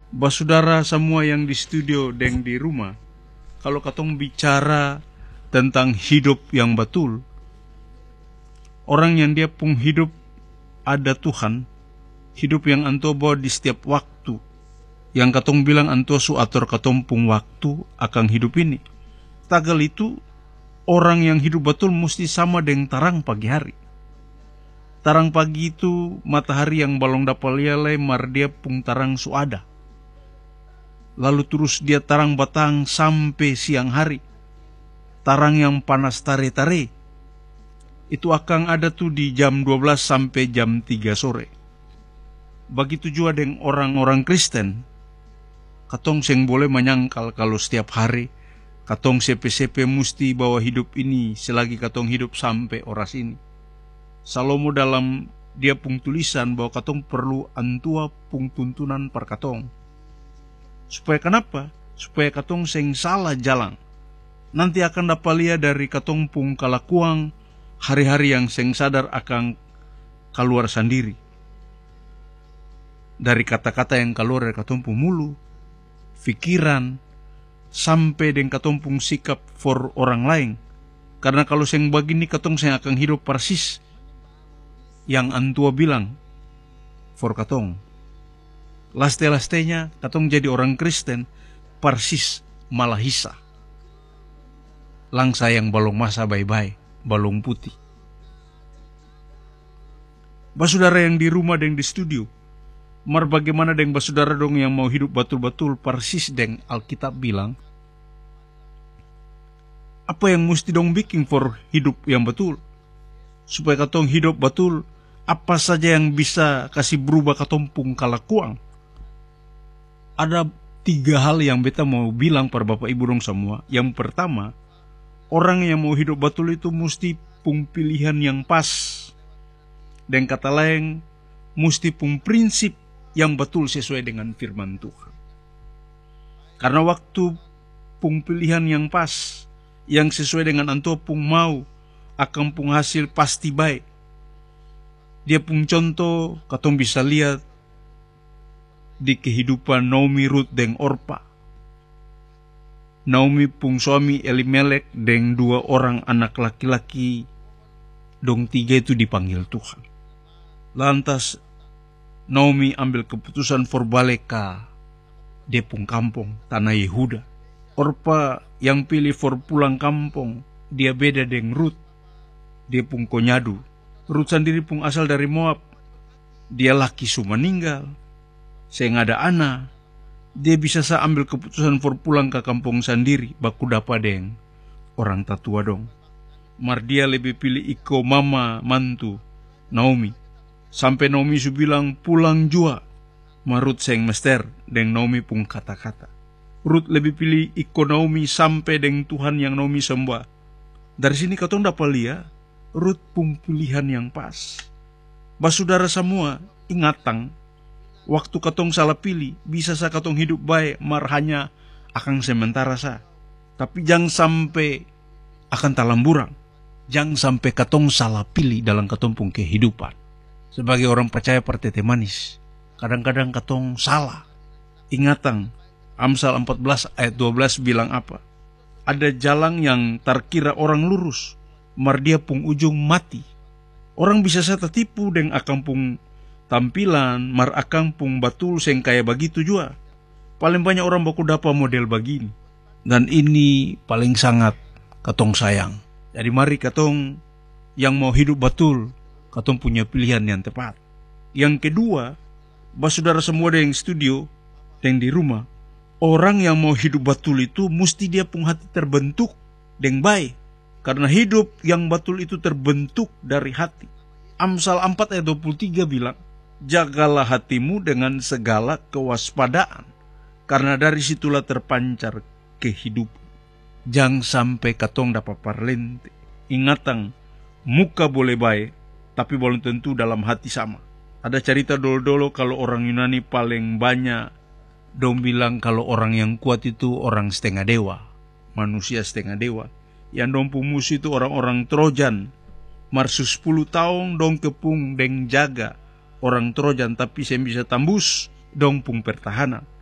Basudara semua yang di studio dan di rumah, kalau katong bicara tentang hidup yang betul, orang yang dia pun hidup ada Tuhan, hidup yang anto bawa di setiap waktu, yang katong bilang anto su atur katong pun waktu akan hidup ini. Tagal itu, orang yang hidup betul mesti sama dengan tarang pagi hari. Tarang pagi itu matahari yang balong dapat lialai mar dia pun tarang su ada. Lalu terus dia tarang batang sampai siang hari. Tarang yang panas tare-tare. Itu akan ada tuh di jam 12 sampai jam 3 sore. Begitu juga dengan orang-orang Kristen. Katong seng boleh menyangkal kalau setiap hari katong sepe-sepe musti bawa hidup ini selagi katong hidup sampai oras ini. Salomo dalam dia pung tulisan bahwa katong perlu antua pung tuntunan per katong. Supaya kenapa? Supaya katong seng salah jalan. Nanti akan dapat lihat dari katong pung kalakuang hari-hari yang seng sadar akan keluar sendiri. Dari kata-kata yang keluar dari katong pung mulu, pikiran, sampai dengan katong pung sikap for orang lain. Karena kalau seng begini katong seng akan hidup persis yang antua bilang for katong. Laste-lastenya katong jadi orang Kristen persis malah hisa. Langsa yang balong masa bye-bye, balong putih. Basudara yang di rumah dan di studio, mar bagaimana dengan basudara dong yang mau hidup betul-betul persis dengan Alkitab bilang? Apa yang mesti dong bikin for hidup yang betul? Supaya katong hidup betul, apa saja yang bisa kasih berubah katong pung kalakuang? Ada 3 hal yang beta mau bilang para bapak ibu dong semua. Yang pertama, orang yang mau hidup betul itu mesti pung pilihan yang pas. Dan kata lain, mesti pung prinsip yang betul sesuai dengan firman Tuhan. Karena waktu pung pilihan yang pas, yang sesuai dengan anto pung mau, akan pung hasil pasti baik. Dia pung contoh, katong bisa lihat di kehidupan Naomi, Ruth, dan Orpa. Naomi pung suami Elimelek dengan 2 orang anak laki-laki, dong 3 itu dipanggil Tuhan. Lantas Naomi ambil keputusan for balik ke dia pung kampung, tanah Yehuda. Orpa yang pilih for pulang kampung, dia beda dengan Ruth, dia pung konyadu. Ruth sendiri pun asal dari Moab. Dia laki su meninggal, saya ada anak. Dia bisa ambil keputusan for pulang ke kampung sendiri, baku dapat deng orang tatua dong. Mar dia lebih pilih iko mama mantu Naomi. Sampai Naomi su bilang pulang jua. Marut seng mester deng Naomi pun kata-kata. Ruth lebih pilih iko Naomi sampai deng Tuhan yang Naomi sembah. Dari sini katong dapat lihat Ruth pun pilihan yang pas. Basudara semua ingatang, waktu katong salah pilih, bisa sa katong hidup baik, mar hanya akan sementara sa. Tapi jangan sampai akan talamburang. Jangan sampai katong salah pilih dalam katong pun kehidupan. Sebagai orang percaya partete manis, kadang-kadang katong salah. Ingatang, Amsal 14 ayat 12 bilang apa? Ada jalan yang terkira orang lurus, mar dia pun ujung mati. Orang bisa saya tertipu dengan akan pun tampilan, mar akang pung batul seng kaya begitu jua. Paling banyak orang baku dapat model begini. Dan ini paling sangat katong sayang. Jadi mari katong yang mau hidup betul, katong punya pilihan yang tepat. Yang kedua, basudara semua yang studio dan di rumah, orang yang mau hidup betul itu mesti dia pung hati terbentuk dengan baik. Karena hidup yang betul itu terbentuk dari hati. Amsal 4 ayat 23 bilang, jagalah hatimu dengan segala kewaspadaan, karena dari situlah terpancar kehidupan. Jangan sampai katong dapat parlente. Ingatang, muka boleh baik, tapi belum tentu dalam hati sama. Ada cerita dolo-dolo kalau orang Yunani paling banyak, dong bilang kalau orang yang kuat itu orang setengah dewa, manusia setengah dewa. Yang dong musuh itu orang-orang Trojan. Marsus 10 tahun dong kepung deng jaga orang Trojan, tapi saya bisa tembus dong pung pertahanan.